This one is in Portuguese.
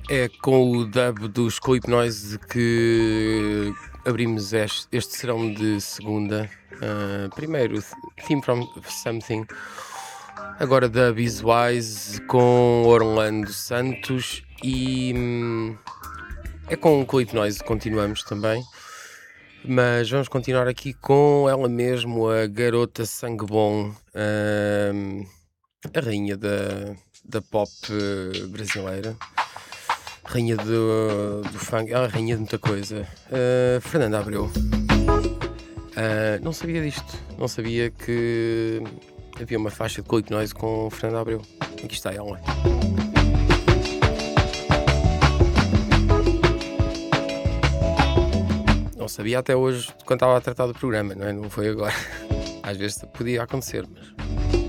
É com o dub dos Sleep Noise que abrimos este serão de segunda. Primeiro, Theme from Something. Agora da Bizwise com Orlando Santos e é com o Sleep Noise continuamos também. Mas vamos continuar aqui com ela mesmo, a garota sangue bom, a rainha da pop brasileira. Rainha do funk, ela é rainha de muita coisa. Fernanda Abreu. Não sabia disto. Não sabia que havia uma faixa de Sleep Noise com Fernanda Abreu. Aqui está ela. Não sabia até hoje quando estava a tratar do programa, não é? Não foi agora. Às vezes podia acontecer, mas